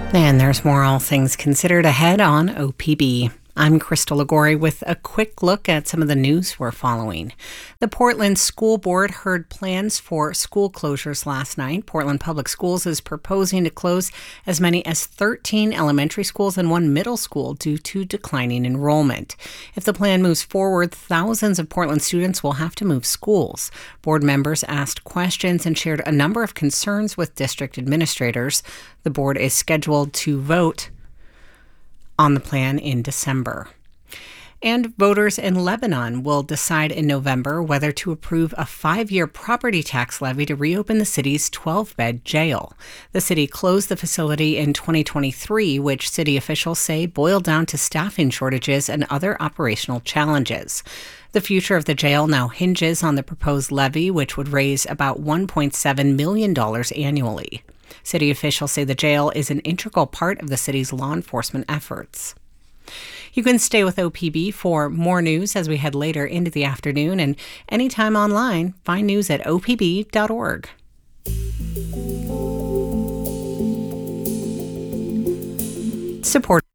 And there's more All Things Considered ahead on OPB. I'm Crystal Ligori with a quick look at some of the news we're following. The Portland School Board heard plans for school closures last night. Portland Public Schools is proposing to close as many as 13 elementary schools and one middle school due to declining enrollment. If the plan moves forward, thousands of Portland students will have to move schools. Board members asked questions and shared a number of concerns with district administrators. The board is scheduled to vote on the plan in December. And voters in Lebanon will decide in November whether to approve a 5-year property tax levy to reopen the city's 12-bed jail. The city closed the facility in 2023, which city officials say boiled down to staffing shortages and other operational challenges. The future of the jail now hinges on the proposed levy, which would raise about $1.7 million annually. City officials say the jail is an integral part of the city's law enforcement efforts. You can stay with OPB for more news as we head later into the afternoon, and anytime online, find news at opb.org. Support